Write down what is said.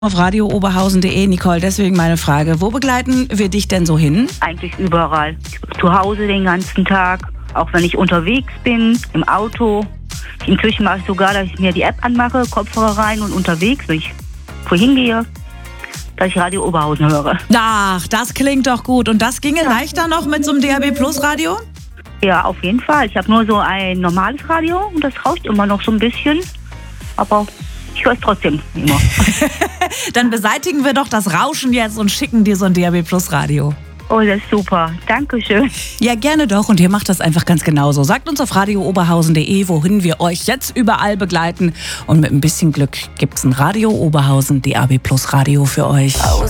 Auf radiooberhausen.de, Nicole, deswegen meine Frage, wo begleiten wir dich denn so hin? Eigentlich überall. Zu Hause den ganzen Tag, auch wenn ich unterwegs bin, im Auto. Inzwischen mache ich sogar, dass ich mir die App anmache, Kopfhörer rein und unterwegs, wenn ich wohin gehe, dass ich Radio Oberhausen höre. Ach, das klingt doch gut. Und das ginge leichter noch mit so einem DAB Plus Radio? Ja, auf jeden Fall. Ich habe nur so ein normales Radio und das rauscht immer noch so ein bisschen, aber ich höre es trotzdem immer. Dann beseitigen wir doch das Rauschen jetzt und schicken dir so ein DAB Plus Radio. Oh, das ist super. Dankeschön. Ja, gerne doch. Und ihr macht das einfach ganz genauso. Sagt uns auf radiooberhausen.de, wohin wir euch jetzt überall begleiten. Und mit ein bisschen Glück gibt's ein Radio Oberhausen DAB Plus Radio für euch.